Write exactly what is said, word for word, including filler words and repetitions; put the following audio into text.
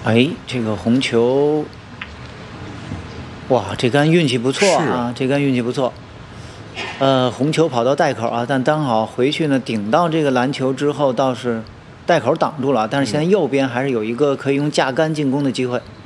哎，这个红球，哇，这杆运气不错啊， 啊这杆运气不错。呃，红球跑到袋口啊，但刚好回去呢，顶到这个篮球之后，倒是袋口挡住了，但是现在右边还是有一个可以用架杆进攻的机会。